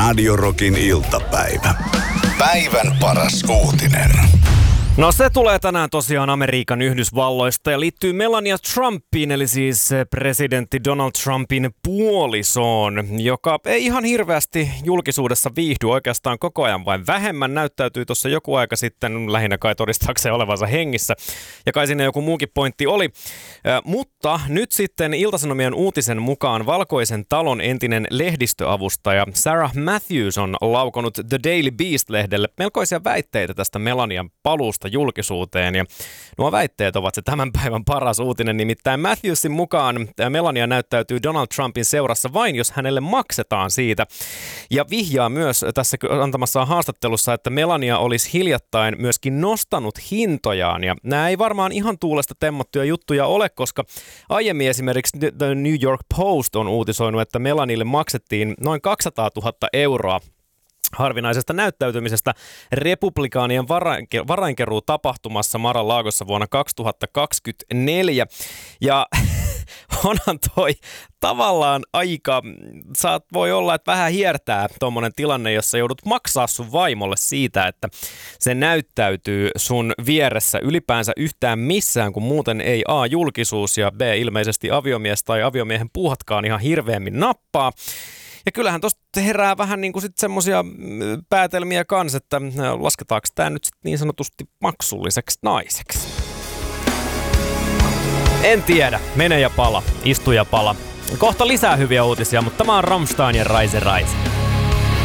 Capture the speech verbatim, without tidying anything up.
Radio Rockin iltapäivä. Päivän paras uutinen. No se tulee tänään tosiaan Amerikan Yhdysvalloista ja liittyy Melania Trumpiin, eli siis presidentti Donald Trumpin puolisoon, joka ei ihan hirveästi julkisuudessa viihdy oikeastaan koko ajan, vain vähemmän näyttäytyy tuossa joku aika sitten lähinnä kai todistaakseen olevansa hengissä. Ja kai siinä joku muukin pointti oli. Äh, mutta nyt sitten Ilta-Sanomien uutisen mukaan Valkoisen talon entinen lehdistöavustaja Sarah Matthews on laukonut The Daily Beast-lehdelle melkoisia väitteitä tästä Melanian paluusta julkisuuteen, ja nuo väitteet ovat se tämän päivän paras uutinen, nimittäin Matthewsin mukaan Melania näyttäytyy Donald Trumpin seurassa vain, jos hänelle maksetaan siitä, ja vihjaa myös tässä antamassaan haastattelussa, että Melania olisi hiljattain myöskin nostanut hintojaan, ja nämä ei varmaan ihan tuulesta temmattuja juttuja ole, koska aiemmin esimerkiksi The New York Post on uutisoinut, että Melanille maksettiin noin kaksisataatuhatta euroa harvinaisesta näyttäytymisestä republikaanien varainke- varainkeruu tapahtumassa Mar-a-Lagossa vuonna kaksituhattakaksikymmentäneljä. Ja onhan toi tavallaan aika, saat voi olla, että vähän hiertää tuommoinen tilanne, jossa joudut maksaa sun vaimolle siitä, että se näyttäytyy sun vieressä ylipäänsä yhtään missään, kun muuten ei A, julkisuus ja B, ilmeisesti aviomies tai aviomiehen puuhatkaan ihan hirveämmin nappaa. Ja kyllähän tuosta herää vähän niin kuin sitten semmoisia päätelmiä kanssa, että lasketaanko tämä nyt sit niin sanotusti maksulliseksi naiseksi. En tiedä. Mene ja pala. Istu ja pala. Kohta lisää hyviä uutisia, mutta tämä on Rammstein ja Rise Rise.